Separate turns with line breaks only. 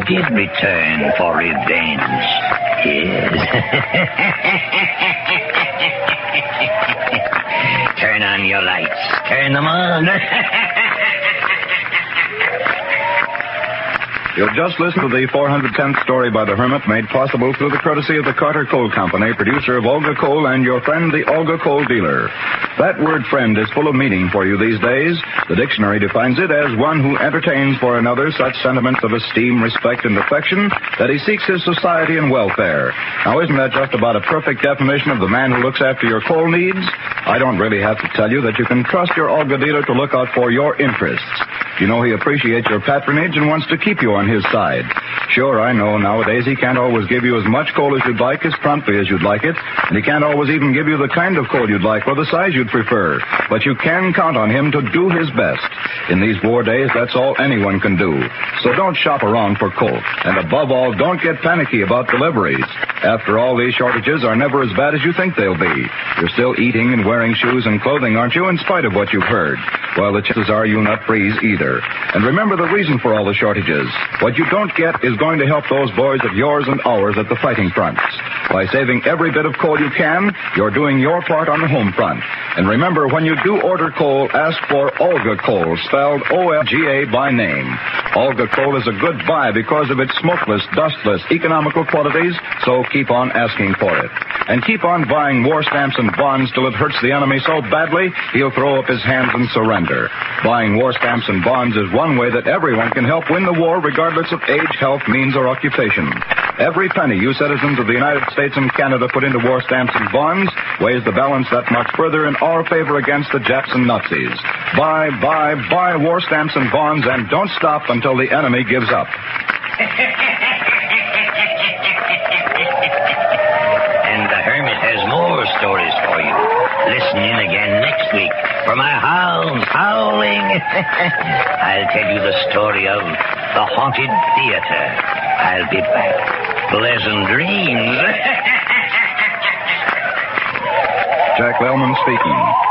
did return for revenge. Yes. Turn on your lights. Turn them on.
You'll just listen to the 410th story by the Hermit, made possible through the courtesy of the Carter Coal Company, producer of Olga Coal and your friend, the Olga Coal dealer. That word friend is full of meaning for you these days. The dictionary defines it as one who entertains for another such sentiments of esteem, respect, and affection that he seeks his society and welfare. Now, isn't that just about a perfect definition of the man who looks after your coal needs? I don't really have to tell you that you can trust your Olga dealer to look out for your interests. You know he appreciates your patronage and wants to keep you on his side. Sure, I know nowadays he can't always give you as much coal as you'd like as promptly as you'd like it, and he can't always even give you the kind of coal you'd like or the size you'd prefer. But you can count on him to do his best. In these war days, that's all anyone can do. So don't shop around for coal. And above all, don't get panicky about deliveries. After all, these shortages are never as bad as you think they'll be. You're still eating and wearing shoes and clothing, aren't you, in spite of what you've heard? Well, the chances are you'll not freeze either. And remember the reason for all the shortages. What you don't get is going to help those boys of yours and ours at the fighting fronts. By saving every bit of coal you can, you're doing your part on the home front. And remember, when you do order coal, ask for Olga Coal, spelled O-L-G-A by name. Olga Coal is a good buy because of its smokeless, dustless, economical qualities, so keep on asking for it. And keep on buying war stamps and bonds till it hurts the enemy so badly, he'll throw up his hands and surrender. Buying war stamps and bonds is one way that everyone can help win the war, regardless of age, health, means, or occupation. Every penny you citizens of the United States and Canada put into war stamps and bonds weighs the balance that much further in our favor against the Japs and Nazis. Buy war stamps and bonds, and don't stop until the enemy gives up.
And the Hermit has more stories for you. Listen in again next week for my hounds howling. I'll tell you the story of the Haunted Theater. I'll be back. Pleasant dreams.
Jack Lellman speaking.